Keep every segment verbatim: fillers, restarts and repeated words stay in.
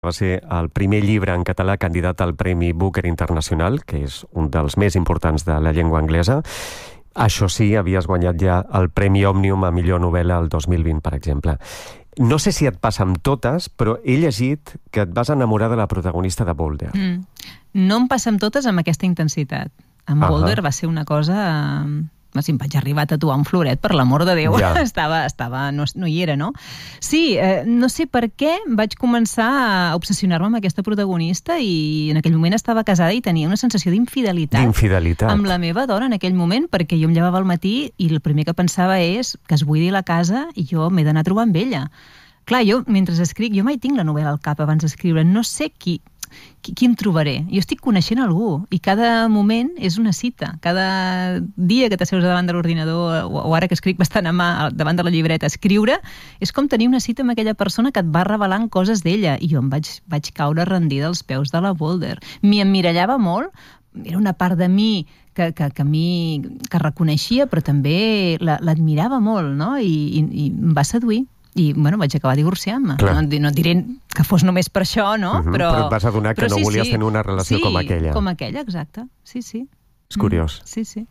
Va ser el primer llibre en català candidat al Premi Booker Internacional, que és un dels més importants de la llengua anglesa. Això sí, havies guanyat ja el Premi Òmnium a millor novel·la el dos mil vint, per exemple. No sé si et passa amb totes, però he llegit que et vas enamorar de la protagonista de Boulder. Mm. No em passa amb totes amb aquesta intensitat. Amb uh-huh. Boulder va ser una cosa... Si em vaig arribar a tatuar un floret, per l'amor de Déu, ja. estava, estava, no, no hi era, no? Sí, eh, no sé per què vaig començar a obsessionar-me amb aquesta protagonista i en aquell moment estava casada i tenia una sensació d'infidelitat. D'infidelitat. Amb la meva dona en aquell moment, perquè jo em llevava al matí i el primer que pensava és que es buidi la casa i jo m'he d'anar a trobar amb ella. Clar, jo, mentre escric, jo mai tinc la novel·la al cap abans d'escriure, no sé qui... Qui, qui em trobaré? Jo estic coneixent algú i cada moment és una cita. Cada dia que t'asseus davant de l'ordinador o, o ara que escric bastant a mà davant de la llibreta, escriure és com tenir una cita amb aquella persona que et va revelant coses d'ella i jo em vaig, vaig caure rendida als peus de la Boulder. M'hi emmirallava molt, era una part de mi que, que, que, mi, que reconeixia però també l'admirava molt, no? I, i, i em va seduir. I, bueno, vaig acabar divorciant-me. No, no et diré que fos només per això, no? Uh-huh. Però, però et vas adonar que no sí, volies sí. tenir una relació sí, com aquella. Sí, com aquella, exacte. Sí, sí. És curiós. Mm, sí, sí.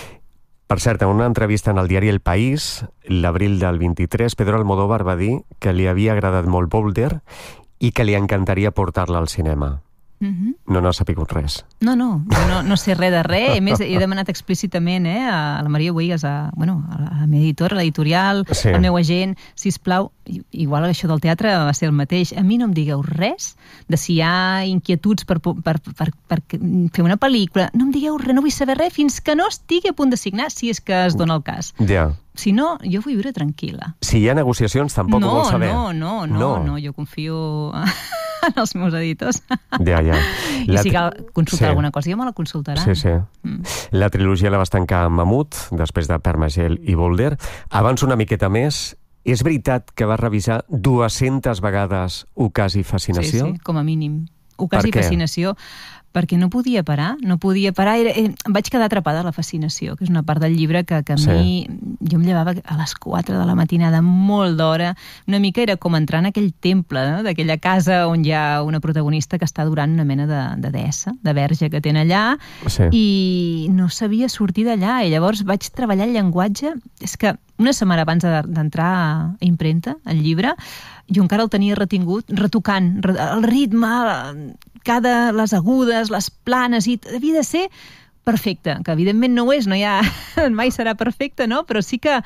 Per cert, en una entrevista en el diari El País, l'abril del vint-i-tres, Pedro Almodóvar va dir que li havia agradat molt Boulder i que li encantaria portar-la al cinema. Uh-huh. No n'ha sapigut res. No, no, jo no, no sé res de res. A més, he demanat explícitament eh, a la Maria Boigas, a, bueno, a la meva editora, a l'editorial, sí. al meu agent, sisplau, igual això del teatre va ser el mateix. A mi no em digueu res de si hi ha inquietuds per, per, per, per fer una pel·lícula. No em digueu res, no vull saber res fins que no estigui a punt de signar, si és que es dona el cas. Ja. Si no, jo vull viure tranquil·la. Si hi ha negociacions, tampoc no, ho vols saber. No, no, no, no, no, jo confio en els meus editors. Ja, ja. I si cal consultar sí. alguna cosa, jo me la consultaran. Sí, sí. Mm. La trilogia la vas tancar amb Mamut, després de Permagel i Boulder. Abans una miqueta més, és veritat que vas revisar dues-centes vegades Ocàs i Fascinació? Sí, sí, com a mínim. Ocàs i Fascinació, perquè no podia parar, no podia parar. Era, eh, vaig quedar atrapada a la fascinació, que és una part del llibre que, que a sí. mi... Jo em llevava a les quatre de la matinada, molt d'hora. Una mica era com entrar en aquell temple, no? D'aquella casa on hi ha una protagonista que està durant una mena de, de deessa, de verge que tenen allà, sí. i no sabia sortir d'allà. I llavors vaig treballar el llenguatge. És que una setmana abans d'entrar a impremta, el llibre, jo encara el tenia retingut, retocant el ritme, cada, les agudes, les planes, i havia de ser perfecte, que evidentment no ho és, no hi ha, mai serà perfecte, no? Però sí que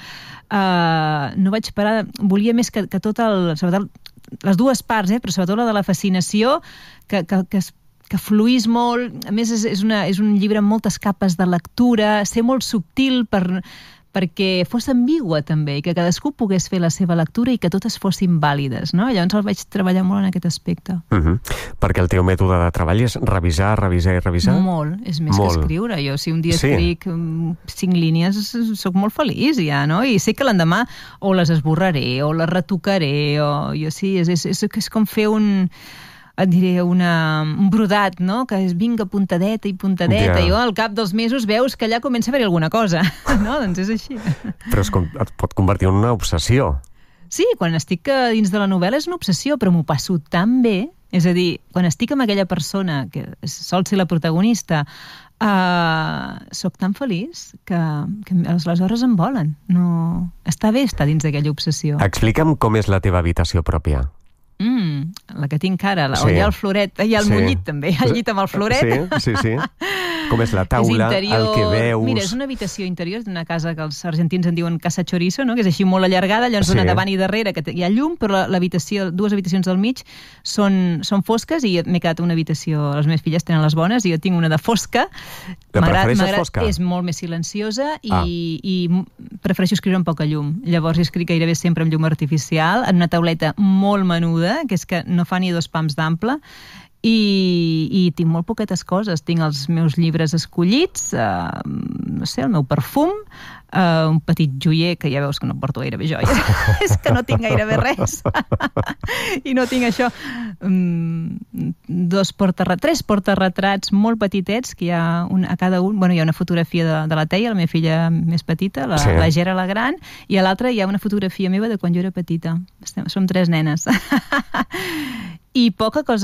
uh, no vaig parar, volia més que, que tot el, sobretot les dues parts, eh? Però sobretot la de la fascinació, que, que, que es que fluís molt, a més és, és, una, és un llibre amb moltes capes de lectura, ser molt subtil per... perquè fos ambigua també, i que cadascú pogués fer la seva lectura i que totes fossin vàlides, no? Llavors el vaig treballar molt en aquest aspecte. Uh-huh. Perquè el teu mètode de treball és revisar, revisar i revisar? Molt, és més molt. Que escriure. Jo si un dia sí. escric cinc línies sóc molt feliç ja, no? I sé que l'endemà o les esborraré o les retocaré, o jo sí, és, és, és, és com fer un... et diré, una, un brodat, no? Que és vinga puntadeta i puntadeta, yeah. i oh, al cap dels mesos veus que allà comença a haver alguna cosa, no? Doncs és així. Però es, et pot convertir en una obsessió. Sí, quan estic dins de la novel·la és una obsessió, però m'ho passo tan bé, és a dir, quan estic amb aquella persona que sol ser la protagonista, uh, soc tan feliç que, que les hores em volen. No... Està bé estar dins d'aquella obsessió. Explica'm com és la teva habitació pròpia. Mm, la que tinc ara, la, sí. on hi ha el floret, hi ha el sí. mollit també, el llit amb el floret. Sí, sí, sí. Com és la taula, és el que veus... Mira, és una habitació interior d'una casa que els argentins en diuen casa chorizo, no? Que és així molt allargada, llavors sí. dona davant i darrere, que hi ha llum, però l'habitació, dues habitacions del mig són, són fosques i m'he quedat una habitació, les meves filles tenen les bones i jo tinc una de fosca. La prefereixes fosca? És molt més silenciosa i, ah. i prefereixo escriure amb poca llum. Llavors escric gairebé sempre amb llum artificial, en una tauleta molt menuda, que és que no fa ni dos pams d'ample, i, i tinc molt poquetes coses. Tinc els meus llibres escollits, eh, no sé, el meu perfum, eh, un petit joier, que ja veus que no porto gairebé joies, és que no tinc gairebé res. I no tinc això. Um, dos portarretrats, tres portarretrats molt petitets, que hi ha un, a cada un, bueno, hi ha una fotografia de, de la Teia, la meva filla més petita, la, sí. la Gera la gran, i a l'altra hi ha una fotografia meva de quan jo era petita. Estem, som tres nenes. I poca cosa